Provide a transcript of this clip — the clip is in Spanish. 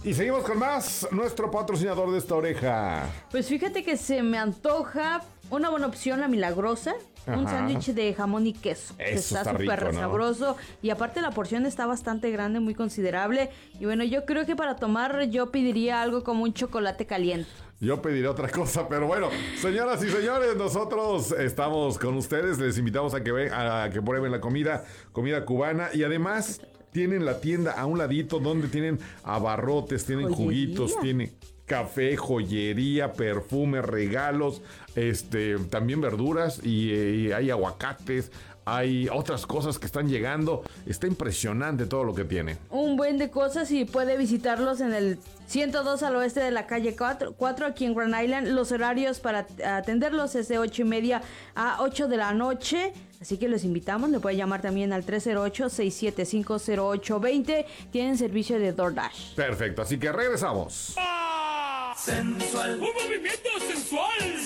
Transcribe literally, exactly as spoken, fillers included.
Y seguimos con más, nuestro patrocinador de esta oreja. Pues fíjate que se me antoja una buena opción, la Milagrosa. Ajá. Un sándwich de jamón y queso. Eso está súper ¿no? sabroso. Y aparte la porción está bastante grande, muy considerable. Y bueno, yo creo que para tomar yo pediría algo como un chocolate caliente. Yo pediría otra cosa, pero bueno, señoras y señores, nosotros estamos con ustedes. Les invitamos a que, ve, a que prueben la comida, comida cubana. Y además tienen la tienda a un ladito donde tienen abarrotes, tienen Joyería. juguitos, tienen café, joyería, perfume, regalos, este, también verduras y, y hay aguacates, hay otras cosas que están llegando. Está impresionante todo lo que tiene. Un buen de cosas y puede visitarlos en el ciento dos al oeste de la calle cuatro aquí en Grand Island. Los horarios para atenderlos es de ocho y media a ocho de la noche. Así que los invitamos, le puede llamar también al tres cero ocho, seis siete cinco, cero ocho dos cero. Tienen servicio de DoorDash. Perfecto, así que regresamos. Sensual. Un movimiento sensual.